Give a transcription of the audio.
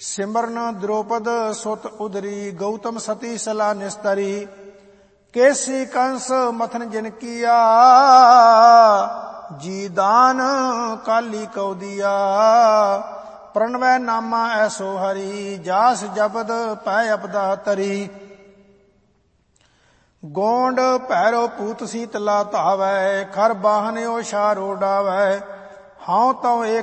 सिमरन द्रौपद सुत उदरी, गौतम सती सला निस्तरी, केसी कंस मथन जिन किया, जी दान काली कौ दिया। प्रणवै नामा ऐसो हरि, जास जपद पै अपदा तरी। गोंड भैरो पूत सीतला धावै, खर बाहन ओछारो डावै, हाउ तौ एक